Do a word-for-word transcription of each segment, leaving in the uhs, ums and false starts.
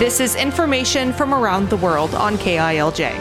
This is information from around the world on K I L J.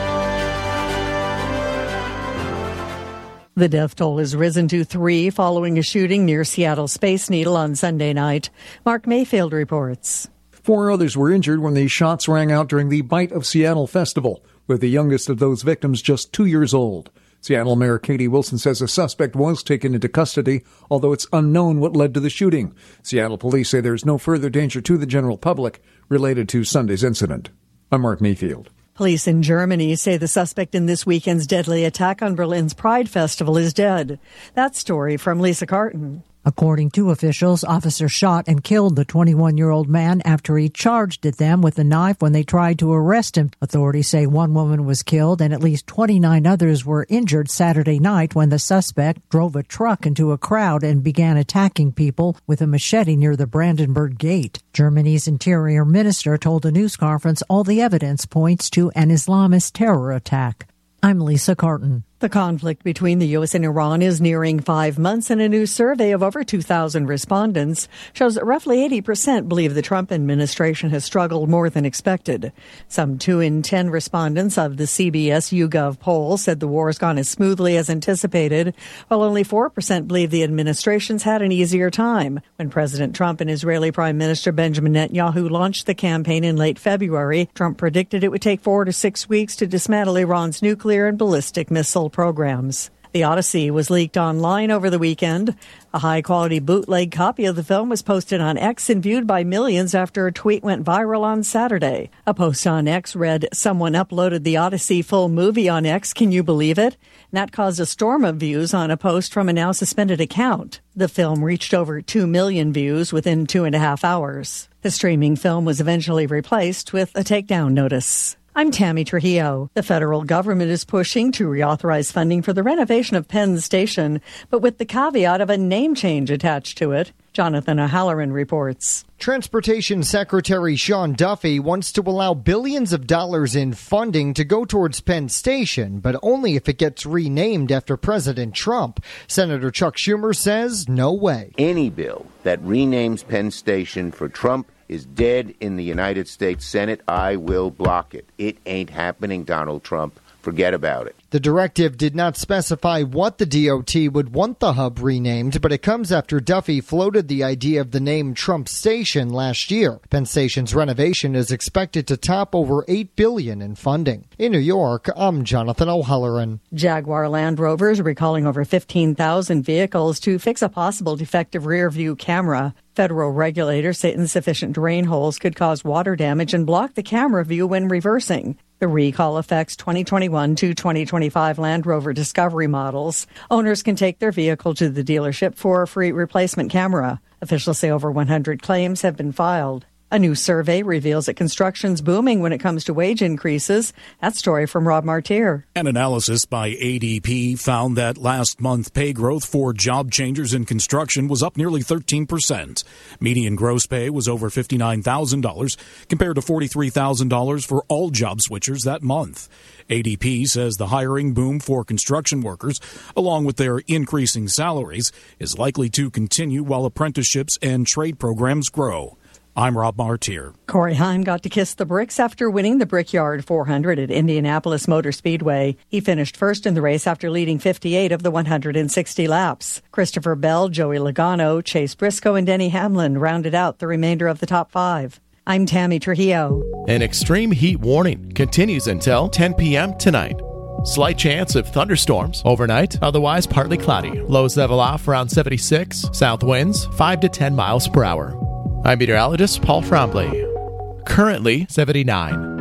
The death toll has risen to three following a shooting near Seattle Space Needle on Sunday night. Mark Mayfield reports. Four others were injured when the shots rang out during the Bite of Seattle festival, with the youngest of those victims just two years old. Seattle Mayor Katie Wilson says a suspect was taken into custody, although it's unknown what led to the shooting. Seattle police say there's no further danger to the general public related to Sunday's incident. I'm Mark Mayfield. Police in Germany say the suspect in this weekend's deadly attack on Berlin's Pride Festival is dead. That story from Lisa Carton. According to officials, officers shot and killed the twenty-one-year-old man after he charged at them with a knife when they tried to arrest him. Authorities say one woman was killed and at least twenty-nine others were injured Saturday night when the suspect drove a truck into a crowd and began attacking people with a machete near the Brandenburg Gate. Germany's interior minister told a news conference all the evidence points to an Islamist terror attack. I'm Lisa Carton. The conflict between the U S and Iran is nearing five months, and a new survey of over two thousand respondents shows that roughly eighty percent believe the Trump administration has struggled more than expected. Some two in ten respondents of the C B S YouGov poll said the war has gone as smoothly as anticipated, while only four percent believe the administration's had an easier time. When President Trump and Israeli Prime Minister Benjamin Netanyahu launched the campaign in late February, Trump predicted it would take four to six weeks to dismantle Iran's nuclear and ballistic missile programs. The Odyssey was leaked online over the weekend. A high-quality bootleg copy of the film was posted on X and viewed by millions after a tweet went viral on Saturday. A post on X read, "Someone uploaded the Odyssey full movie on X, can you believe it?" And that caused a storm of views on a post from a now suspended account. The film reached over two million views within two and a half hours. The streaming film was eventually replaced with a takedown notice. I'm Tammy Trujillo. The federal government is pushing to reauthorize funding for the renovation of Penn Station, but with the caveat of a name change attached to it. Jonathan O'Halloran reports. Transportation Secretary Sean Duffy wants to allow billions of dollars in funding to go towards Penn Station, but only if it gets renamed after President Trump. Senator Chuck Schumer says no way. Any bill that renames Penn Station for Trump is dead in the United States Senate. I will block it. It ain't happening, Donald Trump. Forget about it. The directive did not specify what the D O T would want the hub renamed, but it comes after Duffy floated the idea of the name Trump Station last year. Penn Station's renovation is expected to top over eight billion dollars in funding. In New York, I'm Jonathan O'Halloran. Jaguar Land Rover is recalling over fifteen thousand vehicles to fix a possible defective rear-view camera. Federal regulators say insufficient drain holes could cause water damage and block the camera view when reversing. The recall affects twenty twenty-one to twenty twenty-five Land Rover Discovery models. Owners can take their vehicle to the dealership for a free replacement camera. Officials say over one hundred claims have been filed. A new survey reveals that construction's booming when it comes to wage increases. That story from Rob Martier. An analysis by A D P found that last month pay growth for job changers in construction was up nearly thirteen percent. Median gross pay was over fifty-nine thousand dollars compared to forty-three thousand dollars for all job switchers that month. A D P says the hiring boom for construction workers, along with their increasing salaries, is likely to continue while apprenticeships and trade programs grow. I'm Rob Martier. Corey Heim got to kiss the bricks after winning the Brickyard four hundred at Indianapolis Motor Speedway. He finished first in the race after leading fifty-eight of the one hundred sixty laps. Christopher Bell, Joey Logano, Chase Briscoe, and Denny Hamlin rounded out the remainder of the top five. I'm Tammy Trujillo. An extreme heat warning continues until ten p.m. tonight. Slight chance of thunderstorms overnight, otherwise partly cloudy. Lows level off around seventy-six. South winds five to ten miles per hour. I'm meteorologist Paul Frombley. Currently seventy-nine.